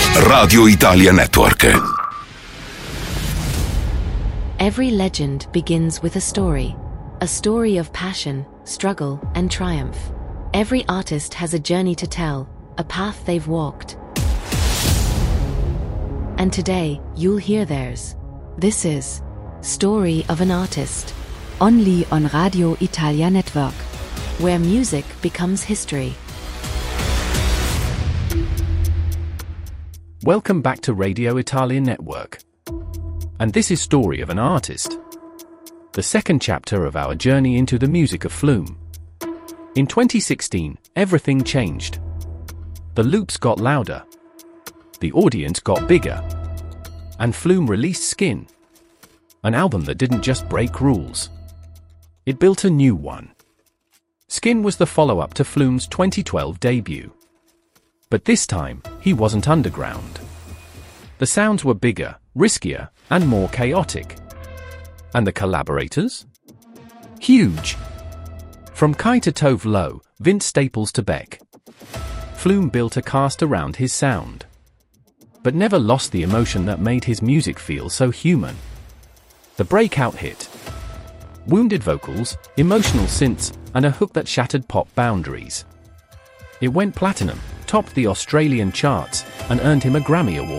Radio Italia Network. Every legend begins with a story of passion, struggle, and triumph. Every artist has a journey to tell, a path they've walked. And today, you'll hear theirs. This is Story of an Artist. Only on Radio Italia Network, where music becomes history. Welcome back to Radio Italia Network. And this is Story of an Artist, the second chapter of our journey into the music of Flume. In 2016, everything changed. The loops got louder, the audience got bigger, and Flume released Skin, an album that didn't just break rules. It built a new one. Skin was the follow-up to Flume's 2012 debut. But this time, he wasn't underground. The sounds were bigger, riskier, and more chaotic. And the collaborators? Huge. From Kai to Tove Lo, Vince Staples to Beck. Flume built a cast around his sound, but never lost the emotion that made his music feel so human. The breakout hit. Wounded vocals, emotional synths, and a hook that shattered pop boundaries. It went platinum, topped the Australian charts, and earned him a Grammy Award.